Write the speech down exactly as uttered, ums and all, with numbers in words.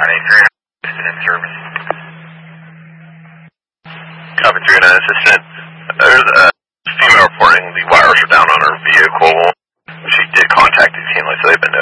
nine eight three, assistant in service. Copy three nine assistant. There's a female reporting the wires are down on her vehicle. She did contact the team, like so they've been